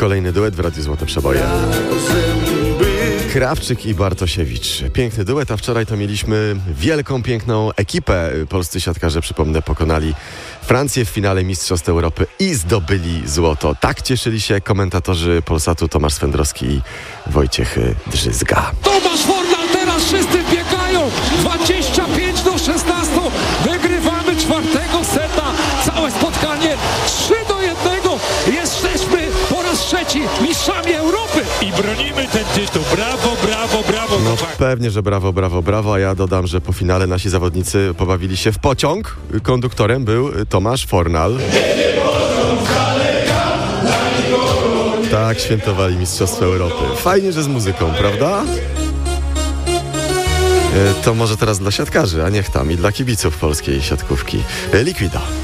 Kolejny duet w Radiu Złote Przeboje. Krawczyk i Bartosiewicz. Piękny duet, a wczoraj to mieliśmy wielką, piękną ekipę. Polscy siatkarze, przypomnę, pokonali Francję w finale Mistrzostw Europy i zdobyli złoto. Tak cieszyli się komentatorzy Polsatu Tomasz Swędrowski i Wojciech Drzyzga. Tomasz Fornal, teraz wszyscy biegają. 25-16. Wygrywamy czwartego seta. Całe spotkanie 3-1. Jesteśmy po raz trzeci mistrzami Europy. I bronimy ten tytuł. Brawo, brawo, brawo. No pewnie, że brawo, brawo, brawo. A ja dodam, że po finale nasi zawodnicy pobawili się w pociąg. Konduktorem był Tomasz Fornal. Tak świętowali Mistrzostwo Europy. Fajnie, że z muzyką, prawda? To może teraz dla siatkarzy, a niech tam i dla kibiców polskiej siatkówki. Likwida.